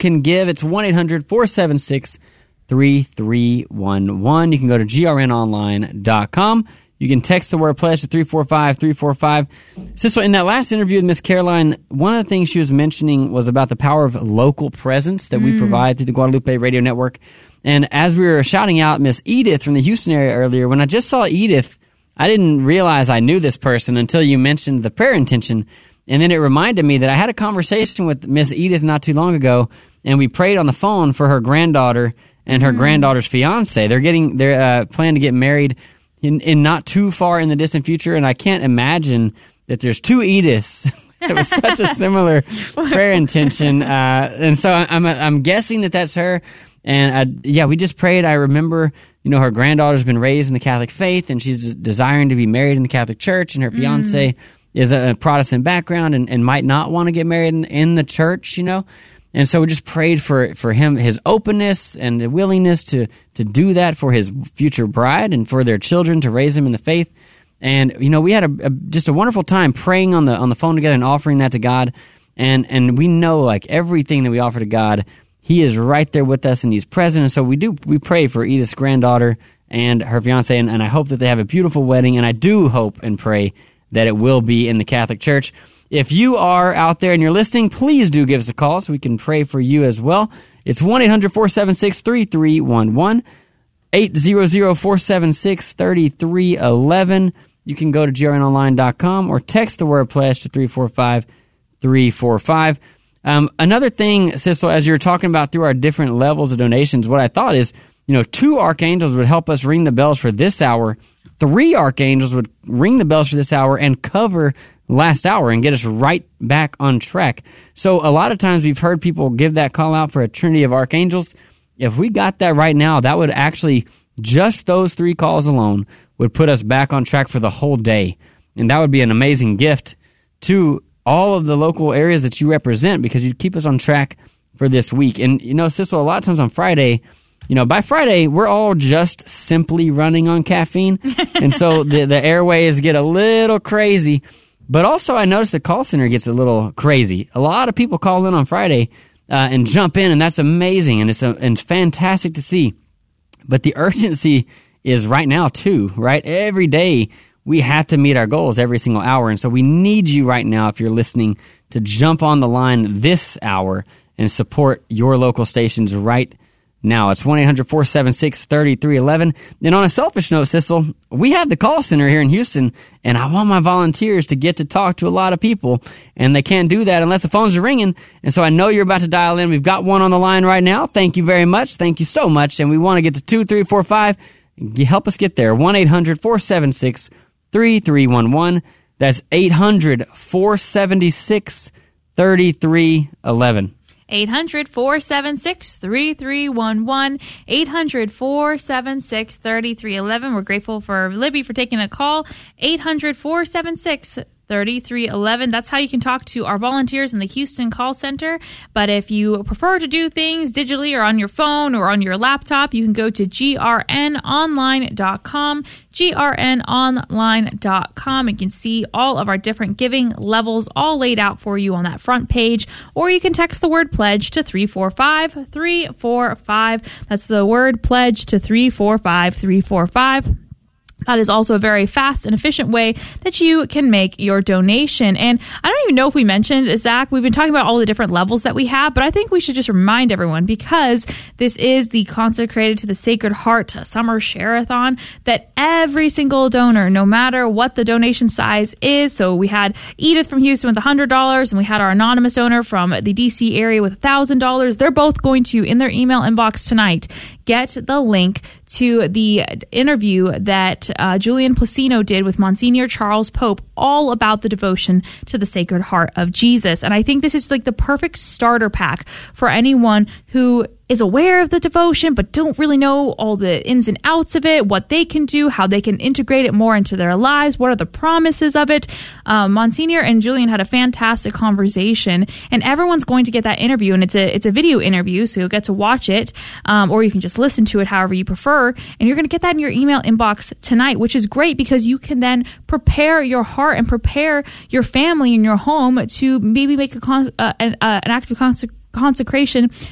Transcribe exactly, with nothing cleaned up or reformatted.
can give. It's one eight hundred four seven six three three one one. You can go to G R N online dot com. You can text the word pledge to three four five three four five. Sissel, in that last interview with Miss Caroline, one of the things she was mentioning was about the power of local presence that mm. we provide through the Guadalupe Radio Network. And as we were shouting out Miss Edith from the Houston area earlier, when I just saw Edith, I didn't realize I knew this person until you mentioned the prayer intention. And then it reminded me that I had a conversation with Miss Edith not too long ago, and we prayed on the phone for her granddaughter and her mm. granddaughter's fiance. They're getting, they're uh, planning to get married in, in not too far in the distant future, and I can't imagine that there's two Ediths. It was such a similar prayer intention, uh, and so I'm I'm guessing that that's her. And I, yeah, we just prayed. I remember, you know, her granddaughter's been raised in the Catholic faith, and she's desiring to be married in the Catholic Church, and her fiance mm. is a Protestant background and, and might not want to get married in, in the church, you know. And so we just prayed for, for him, his openness and the willingness to, to do that for his future bride and for their children, to raise them in the faith. And, you know, we had a, a just a wonderful time praying on the on the phone together and offering that to God. And and we know, like, everything that we offer to God, He is right there with us and He's present. And so we do we pray for Edith's granddaughter and her fiance, and, and I hope that they have a beautiful wedding. And I do hope and pray that it will be in the Catholic Church. If you are out there and you're listening, please do give us a call so we can pray for you as well. It's one eight hundred four seven six three three one one, eight hundred four seven six three three one one. You can go to G R N online dot com or text the word pledge to three four five three four five. Um, another thing, Sissel, as you're talking about through our different levels of donations, what I thought is, you know, two archangels would help us ring the bells for this hour. Three archangels would ring the bells for this hour and cover last hour and get us right back on track. So a lot of times we've heard people give that call out for a trinity of archangels. If we got that right now, that would actually, just those three calls alone, would put us back on track for the whole day. And that would be an amazing gift to all of the local areas that you represent, because you'd keep us on track for this week. And, you know, Sissel, a lot of times on Friday, you know, by Friday, we're all just simply running on caffeine. And so the, the airwaves get a little crazy. But also, I noticed the call center gets a little crazy. A lot of people call in on Friday uh, and jump in, and that's amazing, and it's, a, and it's fantastic to see. But the urgency is right now, too, right? Every day, we have to meet our goals every single hour, and so we need you right now, if you're listening, to jump on the line this hour and support your local stations right now. It's one eight hundred four seven six three three one one. And on a selfish note, Sissel, we have the call center here in Houston, and I want my volunteers to get to talk to a lot of people, and they can't do that unless the phones are ringing. And so I know you're about to dial in. We've got one on the line right now. Thank you very much. Thank you so much. And we want to get to two three four five. Help us get there. one eight hundred four seven six three three one one. That's eight hundred four seven six three three one one. eight hundred four seven six three three one one, eight hundred four seven six three three one one. We're grateful for Libby for taking a call. eight hundred four seven six three three one one. That's how you can talk to our volunteers in the Houston call center. But if you prefer to do things digitally or on your phone or on your laptop, you can go to G R N online dot com. G R N online dot com. You can see all of our different giving levels all laid out for you on that front page. Or you can text the word pledge to three four five three four five. That's the word pledge to three four five three four five. That is also a very fast and efficient way that you can make your donation. And I don't even know if we mentioned, Zach, we've been talking about all the different levels that we have, but I think we should just remind everyone, because this is the Consecrated to the Sacred Heart Summer Share-a-thon, that every single donor, no matter what the donation size is, so we had Edith from Houston with one hundred dollars, and we had our anonymous donor from the D C area with one thousand dollars. They're both going to, in their email inbox tonight, get the link to the interview that uh, Julian Placino did with Monsignor Charles Pope, all about the devotion to the Sacred Heart of Jesus. And I think this is like the perfect starter pack for anyone who is aware of the devotion but don't really know all the ins and outs of it, what they can do, how they can integrate it more into their lives, what are the promises of it. Um, Monsignor and Julian had a fantastic conversation, and everyone's going to get that interview, and it's a it's a video interview, so you'll get to watch it, um, or you can just listen to it however you prefer, and you're going to get that in your email inbox tonight, which is great because you can then prepare your heart and prepare your family and your home to maybe make a con- uh, an, uh, an act of consecration consecration